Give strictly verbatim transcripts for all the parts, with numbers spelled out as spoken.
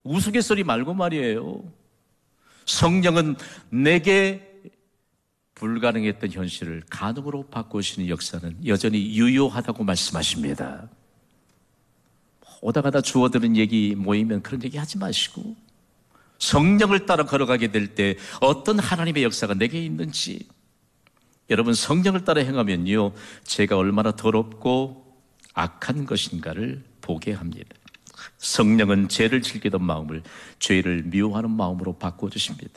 우스갯소리 말고 말이에요. 성령은 내게 불가능했던 현실을 가능으로 바꾸시는 역사는 여전히 유효하다고 말씀하십니다. 오다 가다 주워들은 얘기 모이면 그런 얘기 하지 마시고 성령을 따라 걸어가게 될 때 어떤 하나님의 역사가 내게 있는지, 여러분 성령을 따라 행하면요 제가 얼마나 더럽고 악한 것인가를 보게 합니다. 성령은 죄를 즐기던 마음을 죄를 미워하는 마음으로 바꿔주십니다.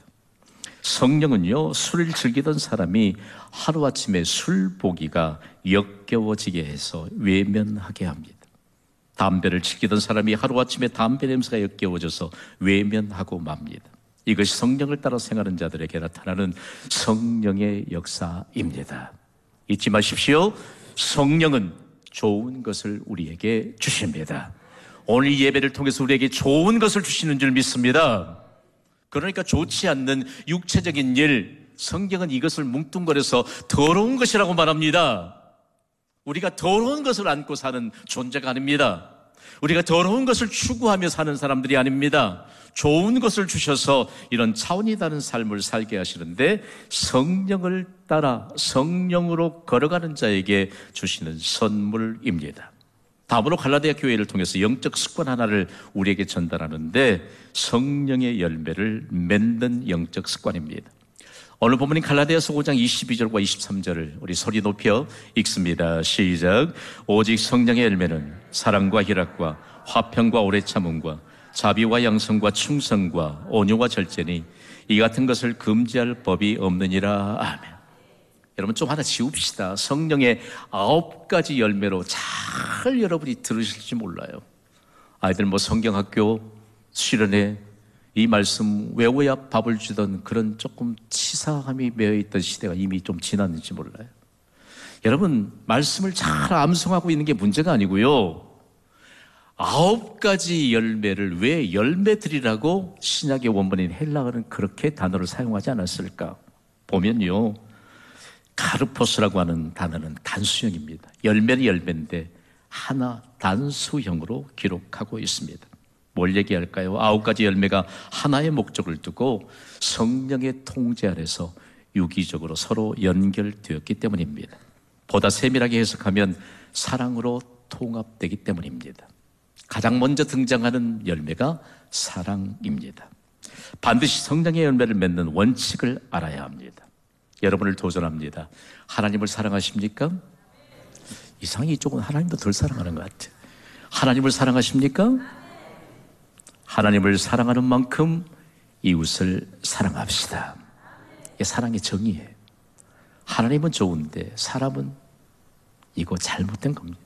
성령은요 술을 즐기던 사람이 하루아침에 술 보기가 역겨워지게 해서 외면하게 합니다. 담배를 즐기던 사람이 하루아침에 담배 냄새가 역겨워져서 외면하고 맙니다. 이것이 성령을 따라 생활하는 자들에게 나타나는 성령의 역사입니다. 잊지 마십시오. 성령은 좋은 것을 우리에게 주십니다. 오늘 이 예배를 통해서 우리에게 좋은 것을 주시는 줄 믿습니다. 그러니까 좋지 않는 육체적인 일, 성경은 이것을 뭉뚱거려서 더러운 것이라고 말합니다. 우리가 더러운 것을 안고 사는 존재가 아닙니다. 우리가 더러운 것을 추구하며 사는 사람들이 아닙니다. 좋은 것을 주셔서 이런 차원이 다른 삶을 살게 하시는데 성령을 따라 성령으로 걸어가는 자에게 주시는 선물입니다. 다음으로 갈라디아 교회를 통해서 영적 습관 하나를 우리에게 전달하는데 성령의 열매를 맺는 영적 습관입니다. 오늘 본문인 갈라디아서 오 장 이십이 절과 이십삼 절을 우리 소리 높여 읽습니다. 시작. 오직 성령의 열매는 사랑과 희락과 화평과 오래 참음과 자비와 양성과 충성과 온유와 절제니 이 같은 것을 금지할 법이 없느니라. 아멘. 여러분 좀 하나 지웁시다. 성령의 아홉 가지 열매로 잘 여러분이 들으실지 몰라요. 아이들 뭐 성경학교 수련회 이 말씀 외워야 밥을 주던 그런 조금 치사함이 매여있던 시대가 이미 좀 지났는지 몰라요. 여러분 말씀을 잘 암송하고 있는 게 문제가 아니고요, 아홉 가지 열매를 왜 열매들이라고 신약의 원본인 헬라어는 그렇게 단어를 사용하지 않았을까? 보면요 카르포스라고 하는 단어는 단수형입니다. 열매는 열매인데 하나 단수형으로 기록하고 있습니다. 뭘 얘기할까요? 아홉 가지 열매가 하나의 목적을 두고 성령의 통제 아래서 유기적으로 서로 연결되었기 때문입니다. 보다 세밀하게 해석하면 사랑으로 통합되기 때문입니다. 가장 먼저 등장하는 열매가 사랑입니다. 반드시 성령의 열매를 맺는 원칙을 알아야 합니다. 여러분을 도전합니다. 하나님을 사랑하십니까? 이상하게 이쪽은 하나님도 덜 사랑하는 것 같아요. 하나님을 사랑하십니까? 하나님을 사랑하는 만큼 이웃을 사랑합시다. 이게 사랑의 정의예요. 하나님은 좋은데 사람은 이거 잘못된 겁니다.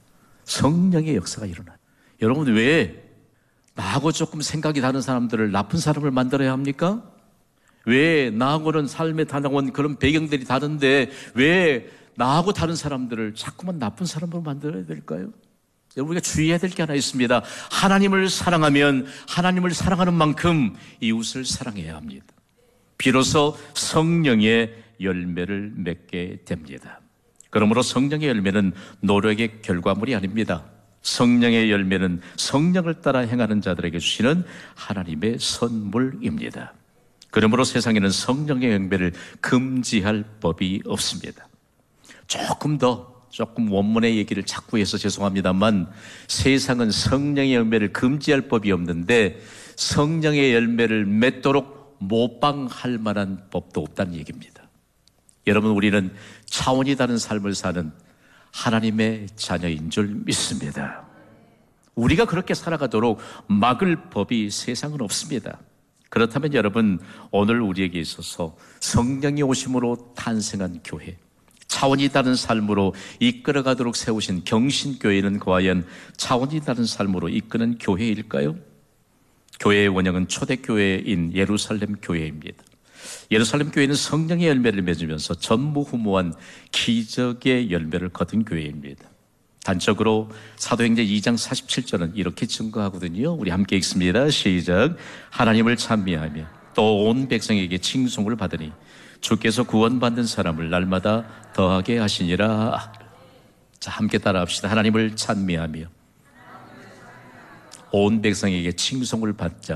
성령의 역사가 일어나요. 여러분 왜 나하고 조금 생각이 다른 사람들을 나쁜 사람을 만들어야 합니까? 왜 나하고는 삶에 다녀온 그런 배경들이 다른데 왜 나하고 다른 사람들을 자꾸만 나쁜 사람으로 만들어야 될까요? 우리가 주의해야 될 게 하나 있습니다. 하나님을 사랑하면 하나님을 사랑하는 만큼 이웃을 사랑해야 합니다. 비로소 성령의 열매를 맺게 됩니다. 그러므로 성령의 열매는 노력의 결과물이 아닙니다. 성령의 열매는 성령을 따라 행하는 자들에게 주시는 하나님의 선물입니다. 그러므로 세상에는 성령의 열매를 금지할 법이 없습니다. 조금 더 조금 원문의 얘기를 자꾸 해서 죄송합니다만 세상은 성령의 열매를 금지할 법이 없는데 성령의 열매를 맺도록 모방할 만한 법도 없다는 얘기입니다. 여러분 우리는 차원이 다른 삶을 사는 하나님의 자녀인 줄 믿습니다. 우리가 그렇게 살아가도록 막을 법이 세상은 없습니다. 그렇다면 여러분 오늘 우리에게 있어서 성령이 오심으로 탄생한 교회, 차원이 다른 삶으로 이끌어가도록 세우신 경신교회는 과연 차원이 다른 삶으로 이끄는 교회일까요? 교회의 원형은 초대교회인 예루살렘 교회입니다. 예루살렘 교회는 성령의 열매를 맺으면서 전무후무한 기적의 열매를 거둔 교회입니다. 단적으로 사도행전 이 장 사십칠 절은 이렇게 증거하거든요. 우리 함께 읽습니다. 시작. 하나님을 찬미하며 또 온 백성에게 칭송을 받으니 주께서 구원받는 사람을 날마다 더하게 하시니라. 자, 함께 따라합시다. 하나님을 찬미하며 온 백성에게 칭송을 받자